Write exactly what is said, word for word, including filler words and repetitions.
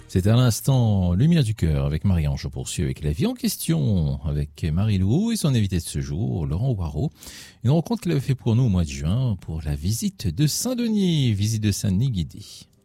C'est à l'instant Lumière du Cœur avec Marie-Ange. Je poursuis avec la vie en question avec Marie-Lou et son invité de ce jour, Laurent Waro. Une rencontre qu'il avait fait pour nous au mois de juin pour la visite de Saint-Denis, visite de Saint-Denis guidée.